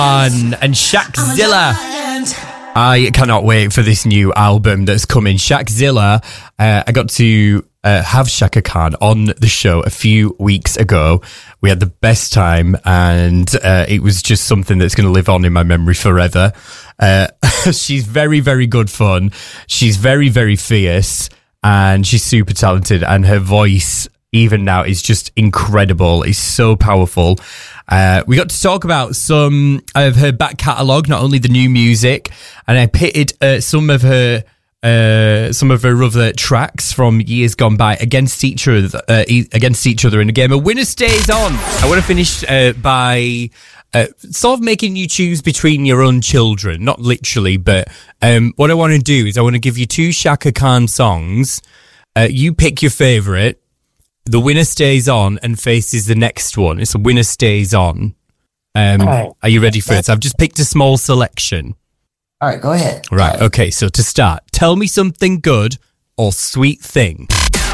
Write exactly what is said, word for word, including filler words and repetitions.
And, and Shaqzilla. I cannot wait for this new album that's coming. Shaqzilla. Uh, I got to uh, have Shaka Khan on the show a few weeks ago. We had the best time, and uh, it was just something that's going to live on in my memory forever. Uh, she's very, very good fun. She's very, very fierce, and she's super talented, and her voice, even now, is just incredible. It's so powerful. Uh, we got to talk about some of her back catalogue, not only the new music, and I pitted uh, some of her uh, some of her other tracks from years gone by against each other, uh, e- against each other in a game. A winner stays on. I want to finish uh, by uh, sort of making you choose between your own children, not literally, but um, what I want to do is I want to give you two Shaka Khan songs. Uh, you pick your favourite. The winner stays on and faces the next one. It's a winner stays on. Um, right. Are you ready for it? So I've just picked a small selection. All right, go ahead. Right, okay, so to start, tell me something good or sweet thing.